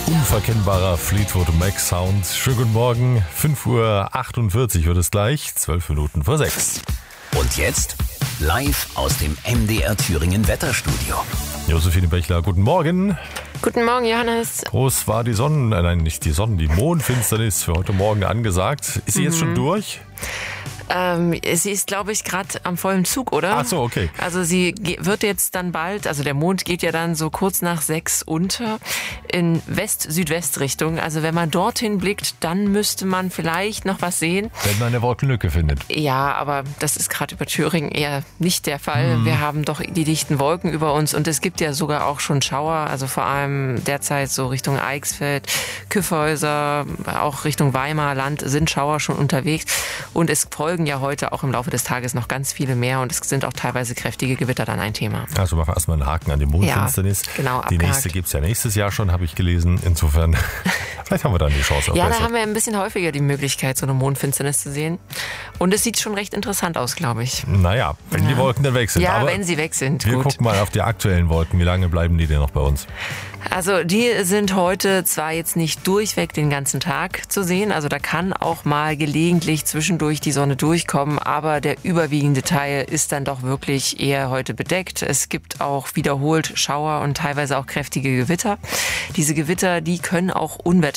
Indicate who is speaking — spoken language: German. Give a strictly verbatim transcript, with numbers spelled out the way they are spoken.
Speaker 1: Unverkennbarer Fleetwood Mac Sound. Schönen guten Morgen. fünf Uhr achtundvierzig wird es gleich, zwölf Minuten vor sechs.
Speaker 2: Und jetzt live aus dem M D R Thüringen Wetterstudio.
Speaker 1: Josephine Bechler, guten Morgen.
Speaker 3: Guten Morgen, Johannes.
Speaker 1: Groß war die Sonnen, äh, nein, nicht die Sonnen, die Mondfinsternis für heute Morgen angesagt. Ist sie mhm. jetzt schon durch?
Speaker 3: Ähm, sie ist, glaube ich, gerade am vollen Zug, oder?
Speaker 1: Ach so, okay.
Speaker 3: Also sie ge- wird jetzt dann bald, also der Mond geht ja dann so kurz nach sechs unter in West-Südwest-Richtung. Also wenn man dorthin blickt, dann müsste man vielleicht noch was sehen.
Speaker 1: Wenn man eine Wolkenlücke findet.
Speaker 3: Ja, aber das ist gerade über Thüringen eher nicht der Fall.
Speaker 1: Mhm.
Speaker 3: Wir haben doch die dichten Wolken über uns und es gibt ja sogar auch schon Schauer, also vor allem derzeit so Richtung Eichsfeld, Kyffhäuser, auch Richtung Weimar Land sind Schauer schon unterwegs und es folgen ja heute auch im Laufe des Tages noch ganz viele mehr und es sind auch teilweise kräftige Gewitter dann ein Thema.
Speaker 1: Also machen wir erstmal einen Haken an die Mondfinsternis.
Speaker 3: Ja, genau,
Speaker 1: die
Speaker 3: abgehakt.
Speaker 1: nächste gibt es ja nächstes Jahr schon, habe ich gelesen. Insofern, vielleicht haben wir dann die Chance auf
Speaker 3: Ja,
Speaker 1: besser.
Speaker 3: da haben wir ein bisschen häufiger die Möglichkeit, so eine Mondfinsternis zu sehen. Und es sieht schon recht interessant aus, glaube ich.
Speaker 1: Naja, wenn
Speaker 3: ja.
Speaker 1: die Wolken dann weg sind.
Speaker 3: Ja,
Speaker 1: Aber
Speaker 3: wenn sie weg sind.
Speaker 1: Wir
Speaker 3: gut.
Speaker 1: gucken mal auf die aktuellen Wolken. Wie lange bleiben die denn noch bei uns?
Speaker 3: Also die sind heute zwar jetzt nicht durchweg den ganzen Tag zu sehen, also da kann auch mal gelegentlich zwischendurch die Sonne durchkommen, aber der überwiegende Teil ist dann doch wirklich eher heute bedeckt. Es gibt auch wiederholt Schauer und teilweise auch kräftige Gewitter. Diese Gewitter, die können auch Unwetter